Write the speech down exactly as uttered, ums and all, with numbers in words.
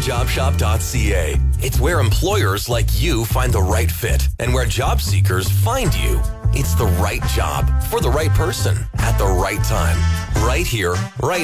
job shop dot c a. It's where employers like you find the right fit and where job seekers find you. It's the right job for the right person at the right time. Right here, right